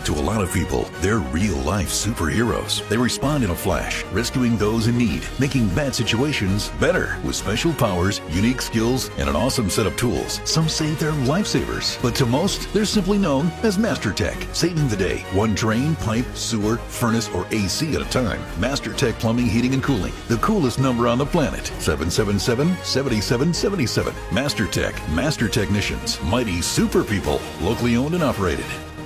To a lot of people, they're real-life superheroes. They respond in a flash, rescuing those in need, making bad situations better with special powers, unique skills, and an awesome set of tools. Some say they're lifesavers, but to most, they're simply known as MasterTech, saving the day, one drain, pipe, sewer, furnace, or AC at a time. MasterTech Plumbing, Heating, and Cooling, the coolest number on the planet, 777-7777. MasterTech, Master Technicians, mighty super people, locally owned and operated.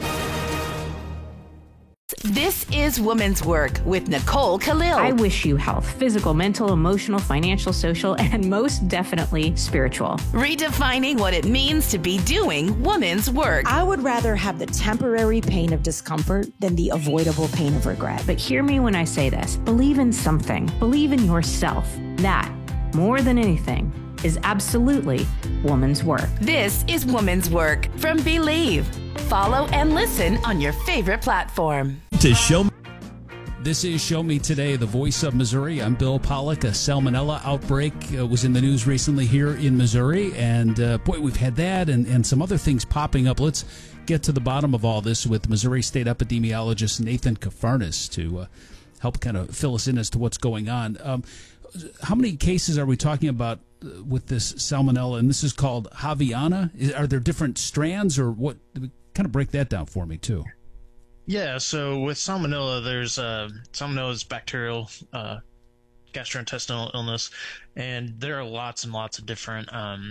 This is Woman's Work with Nicole Khalil. I wish you health, physical, mental, emotional, financial, social, and most definitely spiritual. Redefining what it means to be doing woman's work. I would rather have the temporary pain of discomfort than the avoidable pain of regret. But hear me when I say this. Believe in something. Believe in yourself. That, more than anything, is absolutely woman's work. This is Woman's Work from Believe. Follow and listen on your favorite platform. This is Show Me Today, the voice of Missouri. I'm Bill Pollock. A salmonella outbreak was in the news recently here in Missouri. And boy, we've had that and some other things popping up. Let's get to the bottom of all this with Missouri State epidemiologist Nathan Kafarnas to help kind of fill us in as to what's going on. How many cases are we talking about with this salmonella? And this is called Javiana. Are there different strands or what? Kind of break that down for me, too. Yeah, so with salmonella, there's salmonella is bacterial gastrointestinal illness, and there are lots and lots of different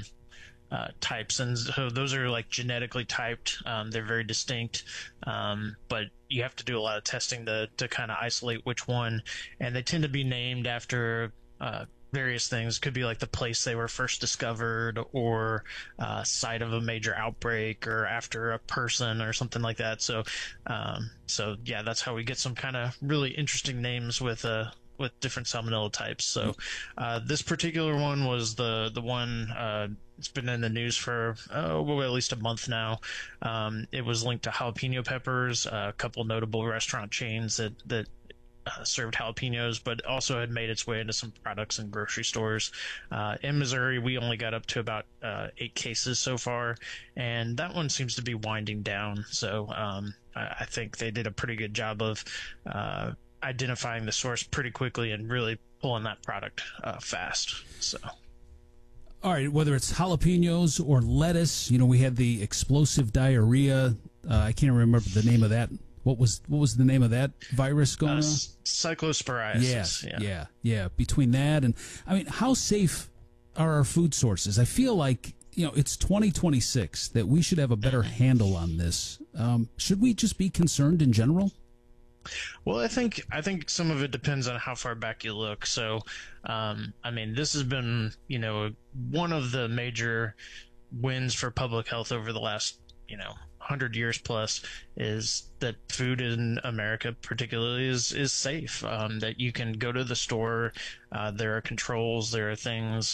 types, and so those are like genetically typed. They're very distinct, but you have to do a lot of testing to kind of isolate which one, and they tend to be named after various things. Could be like the place they were first discovered, or site of a major outbreak, or after a person or something like that. So yeah, that's how we get some kind of really interesting names with different salmonella types. So this particular one was the one it's been in the news for at least a month now. It was linked to jalapeno peppers, a couple notable restaurant chains that served jalapenos, but also had made its way into some products in grocery stores. In Missouri, we only got up to about 8 cases so far, and that one seems to be winding down. So I think they did a pretty good job of identifying the source pretty quickly and really pulling that product fast. So. All right, whether it's jalapenos or lettuce, we had the explosive diarrhea. I can't remember the name of that. What was the name of that virus going on? Cyclosporiasis. Yeah. Between that and, how safe are our food sources? I feel like, it's 2026 that we should have a better handle on this. Should we just be concerned in general? Well, I think some of it depends on how far back you look. So, this has been, one of the major wins for public health over the last, 100 years plus, is that food in America particularly is safe, that you can go to the store. There are controls, there are things,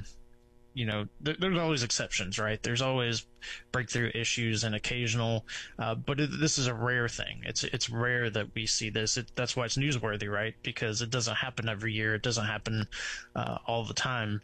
there's always exceptions, right? There's always breakthrough issues and occasional, but this is a rare thing. It's rare that we see this. That's why it's newsworthy, right? Because it doesn't happen every year. It doesn't happen all the time.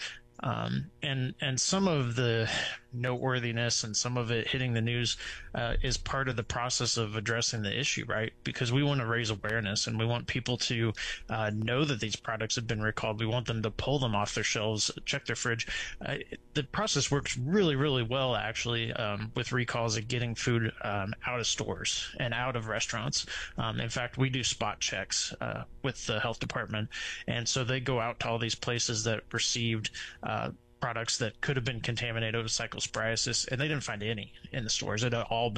And some of the noteworthiness and some of it hitting the news is part of the process of addressing the issue, right? Because we want to raise awareness and we want people to know that these products have been recalled. We want them to pull them off their shelves, check their fridge. The process works really, really well, actually, with recalls of getting food out of stores and out of restaurants. In fact, we do spot checks with the health department, and so they go out to all these places that received products that could have been contaminated with cyclosporiasis, and they didn't find any in the stores. It had all been